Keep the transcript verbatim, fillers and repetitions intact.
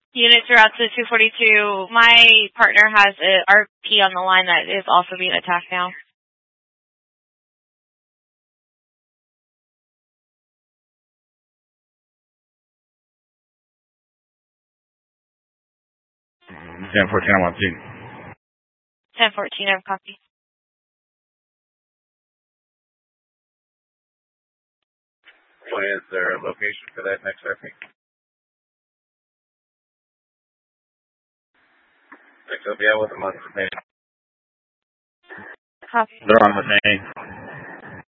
Units are out to two forty-two. My partner has an R P on the line that is also being attacked now. ten fourteen, I want to. ten fourteen, I have copy. What is their location for that next R P? Six O B, I wasn't on the main. Copy. They're on the main.